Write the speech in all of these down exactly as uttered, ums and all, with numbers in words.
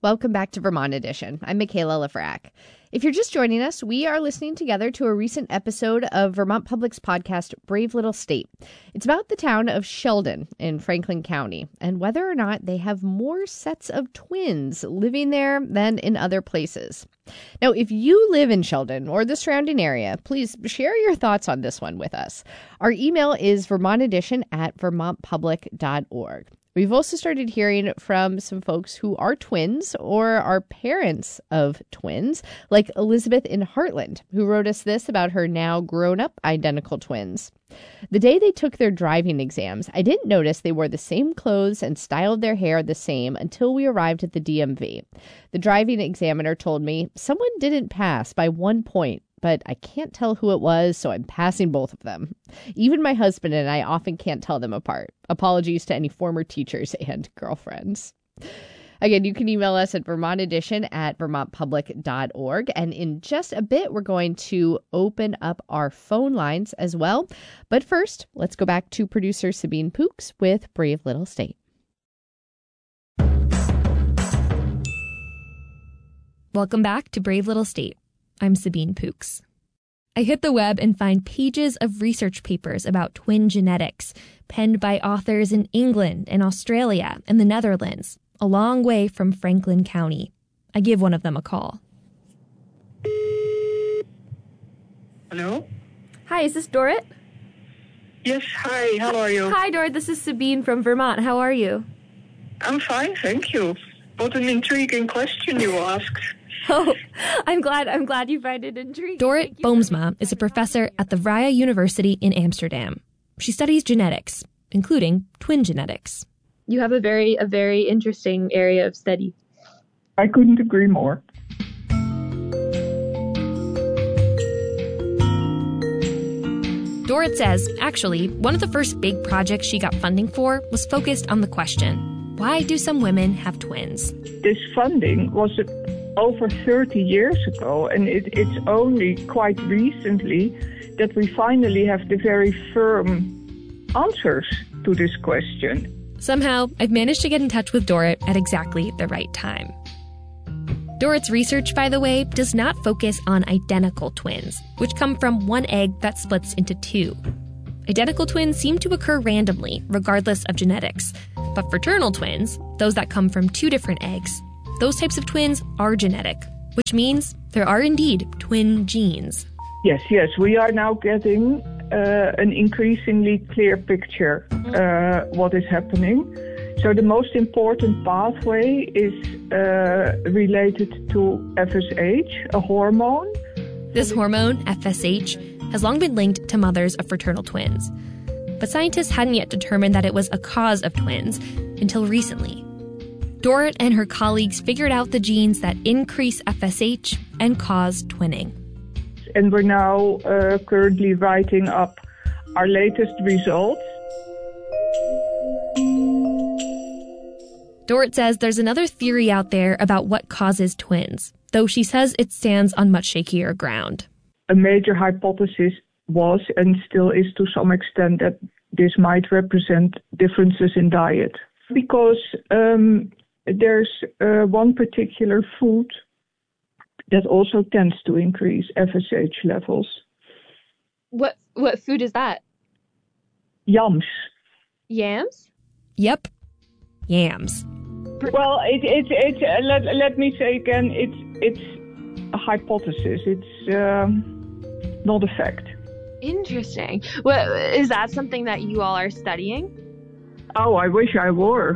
Welcome back to Vermont Edition. I'm Michaela Lafrac. If you're just joining us, we are listening together to a recent episode of Vermont Public's podcast, Brave Little State. It's about the town of Sheldon in Franklin County and whether or not they have more sets of twins living there than in other places. Now, if you live in Sheldon or the surrounding area, please share your thoughts on this one with us. Our email is vermontedition at vermont public dot org. We've also started hearing from some folks who are twins or are parents of twins, like Elizabeth in Heartland, who wrote us this about her now grown-up identical twins. The day they took their driving exams, I didn't notice they wore the same clothes and styled their hair the same until we arrived at the D M V. The driving examiner told me someone didn't pass by one point, but I can't tell who it was, so I'm passing both of them. Even my husband and I often can't tell them apart. Apologies to any former teachers and girlfriends. Again, you can email us at vermontedition at vermont public dot org. And in just a bit, we're going to open up our phone lines as well. But first, let's go back to producer Sabine Pooks with Brave Little State. Welcome back to Brave Little State. I'm Sabine Pooks. I hit the web and find pages of research papers about twin genetics, penned by authors in England and Australia and the Netherlands, a long way from Franklin County. I give one of them a call. Hello? Hi, is this Dorrit? Yes, hi, how are you? Hi, Dorrit, this is Sabine from Vermont. How are you? I'm fine, thank you. What an intriguing question you asked. Oh, I'm glad I'm glad you find it intriguing. Dorrit Boomsma is a professor at the Vrije University in Amsterdam. She studies genetics, including twin genetics. You have a very, a very interesting area of study. I couldn't agree more. Dorrit says, actually, one of the first big projects she got funding for was focused on the question, why do some women have twins? This funding was over thirty years ago, and it, it's only quite recently that we finally have the very firm answers to this question. Somehow, I've managed to get in touch with Dorrit at exactly the right time. Dorrit's research, by the way, does not focus on identical twins, which come from one egg that splits into two. Identical twins seem to occur randomly, regardless of genetics. But fraternal twins, those that come from two different eggs, those types of twins are genetic, which means there are indeed twin genes. Yes, yes, we are now getting uh, an increasingly clear picture uh, what is happening. So the most important pathway is uh, related to F S H, a hormone. This hormone, F S H, has long been linked to mothers of fraternal twins. But scientists hadn't yet determined that it was a cause of twins until recently. Dorrit and her colleagues figured out the genes that increase F S H and cause twinning. And we're now uh, currently writing up our latest results. Dorrit says there's another theory out there about what causes twins, though she says it stands on much shakier ground. A major hypothesis was and still is to some extent that this might represent differences in diet. Because um, there's uh, one particular food that also tends to increase F S H levels. What what food is that? Yams. Yams? Yep. Yams. Well, it, it, it, uh, let, let me say again, it's, it's a hypothesis. It's um, not a fact. Interesting. Well, is that something that you all are studying? Oh, I wish I were.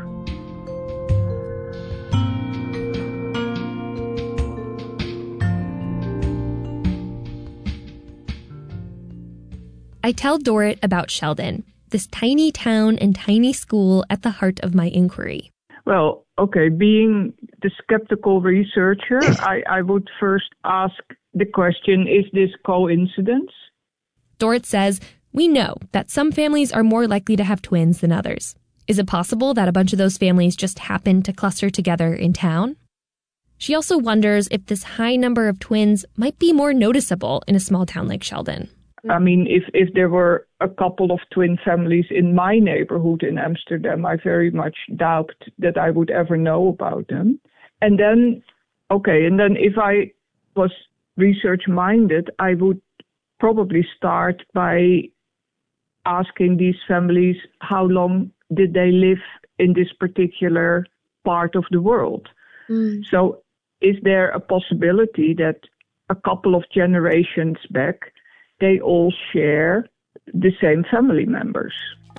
I tell Dorrit about Sheldon, this tiny town and tiny school at the heart of my inquiry. Well, okay, being the skeptical researcher, I, I would first ask the question, is this coincidence? Dorrit says, we know that some families are more likely to have twins than others. Is it possible that a bunch of those families just happen to cluster together in town? She also wonders if this high number of twins might be more noticeable in a small town like Sheldon. I mean, if, if there were a couple of twin families in my neighborhood in Amsterdam, I very much doubt that I would ever know about them. and then, okay, and then if I was research-minded, I would probably start by asking these families how long did they live in this particular part of the world. Mm. So is there a possibility that a couple of generations back, they all share the same family members?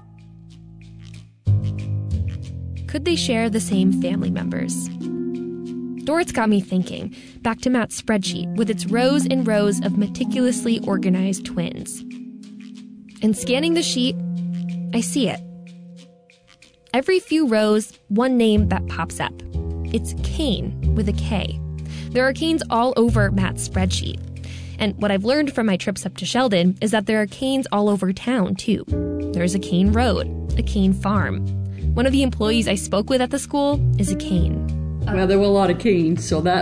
Could they share the same family members? Dorrit's got me thinking, back to Matt's spreadsheet with its rows and rows of meticulously organized twins. And scanning the sheet, I see it. Every few rows, one name that pops up. It's Kane with a K. There are Kanes all over Matt's spreadsheet. And what I've learned from my trips up to Sheldon is that there are Kanes all over town, too. There's a Kane Road, a Kane Farm. One of the employees I spoke with at the school is a Kane. Well, there were a lot of Kanes, so that...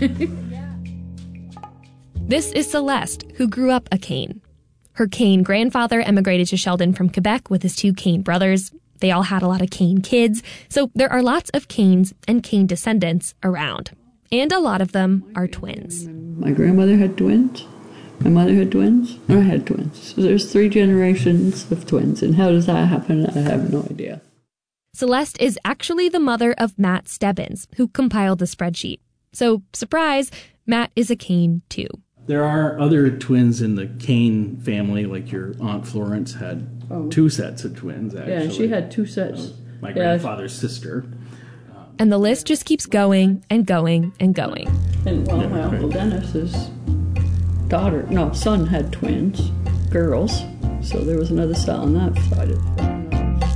This is Celeste, who grew up a Kane. Her Kane grandfather emigrated to Sheldon from Quebec with his two Kane brothers. They all had a lot of Kane kids, so there are lots of Kanes and Kane descendants around. And a lot of them are twins. My grandmother had twins. My mother had twins. And I had twins. So there's three generations of twins. And how does that happen? I have no idea. Celeste is actually the mother of Matt Stebbins, who compiled the spreadsheet. So, surprise, Matt is a Kane, too. There are other twins in the Kane family, like your Aunt Florence had oh. two sets of twins, actually. Yeah, she had two sets. Uh, my yeah. grandfather's sister. And the list just keeps going and going and going. And, well, my Uncle Dennis's daughter, no, son had twins, girls. So there was another set on that side of it.